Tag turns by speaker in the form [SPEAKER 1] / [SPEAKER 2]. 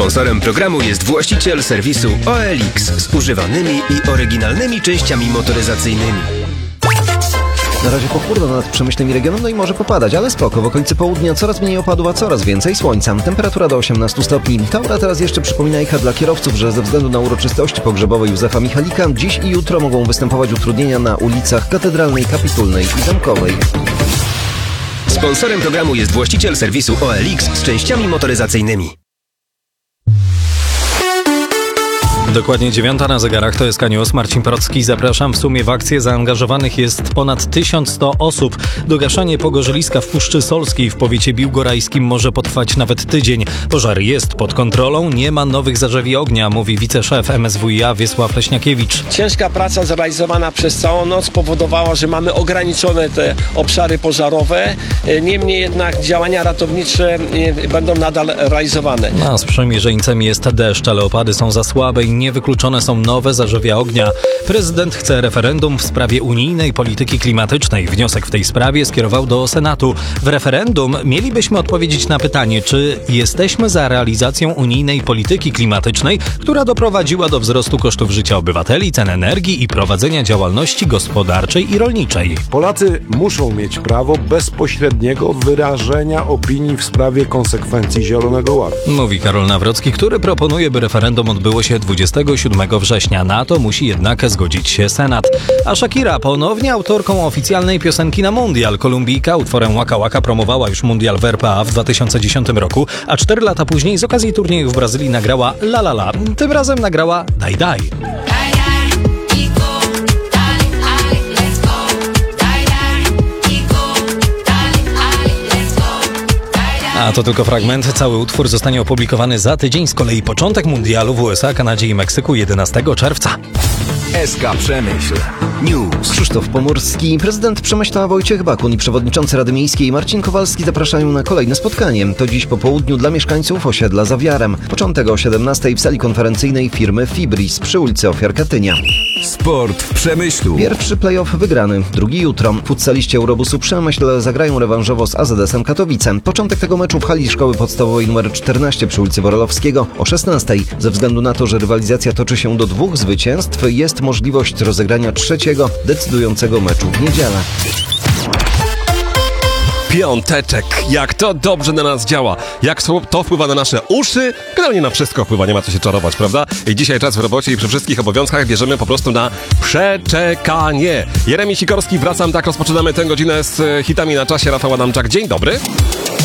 [SPEAKER 1] Sponsorem programu jest właściciel serwisu OLX z używanymi i oryginalnymi częściami motoryzacyjnymi.
[SPEAKER 2] Na razie pochmurno nad Przemyślem i regionem, no i może popadać, ale spoko. W okolicy południa coraz mniej opadów, a coraz więcej słońca. Temperatura do 18 stopni. Taura teraz jeszcze przypomina Icha dla kierowców, że ze względu na uroczystości pogrzebowe Józefa Michalika dziś i jutro mogą występować utrudnienia na ulicach Katedralnej, Kapitulnej i Zamkowej.
[SPEAKER 1] Sponsorem programu jest właściciel serwisu OLX z częściami motoryzacyjnymi.
[SPEAKER 3] Dokładnie 9 na zegarach, to jest K-News. Marcin Procki, zapraszam. W sumie w akcję zaangażowanych jest ponad 1100 osób. Dogaszanie pogorzeliska w Puszczy Solskiej w powiecie biłgorajskim może potrwać nawet tydzień. Pożar jest pod kontrolą, nie ma nowych zarzewi ognia, mówi wiceszef MSWiA Wiesław Leśniakiewicz.
[SPEAKER 4] Ciężka praca zrealizowana przez całą noc powodowała, że mamy ograniczone te obszary pożarowe. Niemniej jednak działania ratownicze będą nadal realizowane.
[SPEAKER 3] A sprzymierzeńcem jest deszcz, ale opady są za słabe i niewykluczone są nowe zarzewia ognia. Prezydent chce referendum w sprawie unijnej polityki klimatycznej. Wniosek w tej sprawie skierował do Senatu. W referendum mielibyśmy odpowiedzieć na pytanie, czy jesteśmy za realizacją unijnej polityki klimatycznej, która doprowadziła do wzrostu kosztów życia obywateli, cen energii i prowadzenia działalności gospodarczej i rolniczej.
[SPEAKER 5] Polacy muszą mieć prawo bezpośredniego wyrażenia opinii w sprawie konsekwencji Zielonego Ładu.
[SPEAKER 3] Mówi Karol Nawrocki, który proponuje, by referendum odbyło się 27 września. Na to musi jednak zgodzić się Senat. A Shakira ponownie autorką oficjalnej piosenki na mundial. Kolumbijka utworem Waka Waka promowała już mundial w RPA w 2010 roku, a 4 lata później z okazji turnieju w Brazylii nagrała La La La. Tym razem nagrała Daj Daj. A to tylko fragment. Cały utwór zostanie opublikowany za tydzień. Z kolei początek mundialu w USA, Kanadzie i Meksyku 11 czerwca.
[SPEAKER 1] SK Przemyśl News.
[SPEAKER 2] Krzysztof Pomorski, prezydent Przemyśla Wojciech Bakun i przewodniczący Rady Miejskiej Marcin Kowalski zapraszają na kolejne spotkanie. To dziś po południu dla mieszkańców osiedla Zawiarem. Początek o 17:00 w sali konferencyjnej firmy Fibris przy ulicy Ofiar Katynia.
[SPEAKER 1] Sport w Przemyślu.
[SPEAKER 2] Pierwszy play-off wygrany, drugi jutro. Futsaliści Eurobusu Przemyśl zagrają rewanżowo z AZS-em Katowice. Początek tego meczu w hali szkoły podstawowej nr 14 przy ulicy Worolowskiego o 16:00. Ze względu na to, że rywalizacja toczy się do 2 zwycięstw, jest możliwość rozegrania trzeciego, decydującego meczu w niedzielę.
[SPEAKER 6] Piąteczek. Jak to dobrze na nas działa. Jak to wpływa na nasze uszy. Generalnie na wszystko wpływa, nie ma co się czarować, prawda? I dzisiaj czas w robocie i przy wszystkich obowiązkach bierzemy po prostu na przeczekanie. Jeremi Sikorski, wracam, tak rozpoczynamy tę godzinę z hitami na czasie. Rafał Adamczak, dzień dobry.